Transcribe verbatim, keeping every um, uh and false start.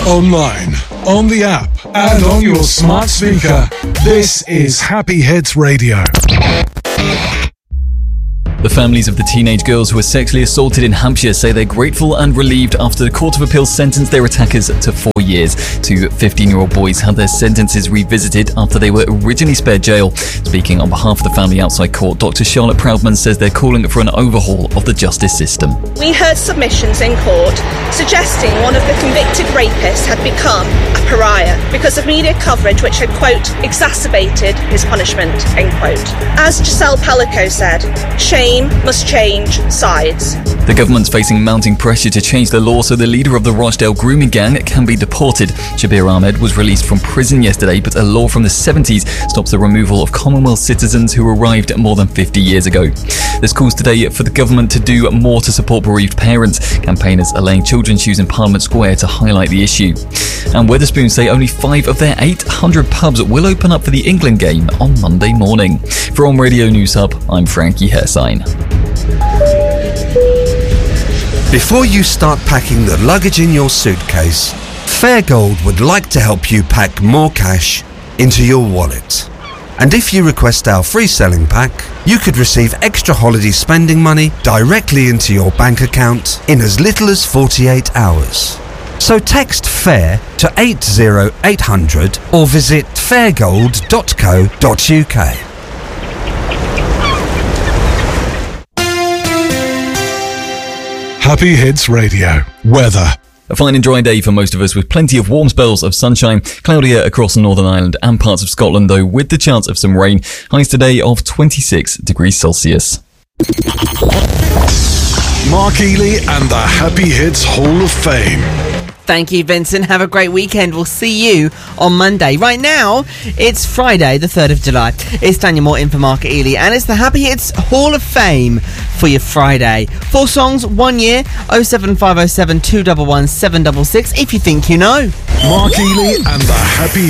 Online, on the app, and on your smart speaker. This is Happy Hits Radio. The families of the teenage girls who were sexually assaulted in Hampshire say they're grateful and relieved after the Court of Appeal sentenced their attackers to four years. Two fifteen-year-old boys had their sentences revisited after they were originally spared jail. Speaking on behalf of the family outside court, Doctor Charlotte Proudman says they're calling for an overhaul of the justice system. We heard submissions in court suggesting one of the convicted rapists had become a pariah because of media coverage which had, quote, exacerbated his punishment, end quote. As Giselle Pellico said, shame must change sides. The government's facing mounting pressure to change the law so the leader of the Rochdale grooming gang can be deported. Shabir Ahmed was released from prison yesterday, but a law from the seventies stops the removal of Commonwealth citizens who arrived more than fifty years ago. There's calls today for the government to do more to support bereaved parents. Campaigners are laying children's shoes in Parliament Square to highlight the issue. And Wetherspoons say only five of their eight hundred pubs will open up for the England game on Monday morning. From Radio News Hub, I'm Frankie Hersine. Before you start packing the luggage in your suitcase, Fairgold would like to help you pack more cash into your wallet. And if you request our free selling pack, you could receive extra holiday spending money directly into your bank account in as little as forty-eight hours. So text FAIR to eight zero eight hundred or visit fairgold dot co dot uk. Happy Hits Radio. Weather. A fine and dry day for most of us with plenty of warm spells of sunshine. Cloudier across Northern Ireland and parts of Scotland though, with the chance of some rain. Highs today of twenty-six degrees Celsius. Mark Ely and the Happy Hits Hall of Fame. Thank you, Vincent. Have a great weekend. We'll see you on Monday. Right now, it's Friday, the third of July. It's Daniel Moore in for Mark Ely, and it's the Happy Hits Hall of Fame for your Friday. Four songs, one year, oh seven five oh seven two one one seven six six if you think you know. Mark Ely and the Happy